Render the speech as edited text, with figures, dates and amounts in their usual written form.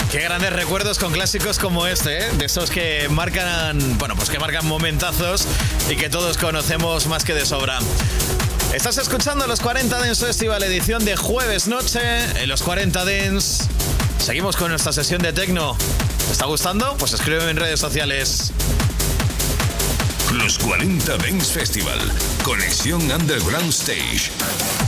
Qué grandes recuerdos con clásicos como este, ¿eh? De esos que marcan, bueno, pues que marcan momentazos y que todos conocemos más que de sobra. Estás escuchando los 40 Dance Festival, edición de jueves noche. En los 40 Dance seguimos con nuestra sesión de techno. ¿Te está gustando? Pues escríbeme en redes sociales. Los 40 Dance Festival, Conexión Underground Stage.